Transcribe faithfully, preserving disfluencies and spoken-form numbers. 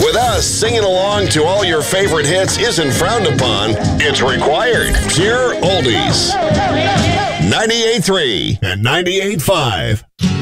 With us, singing along to all your favorite hits isn't frowned upon, it's required. Pure Oldies. ninety-eight point three and ninety-eight point five.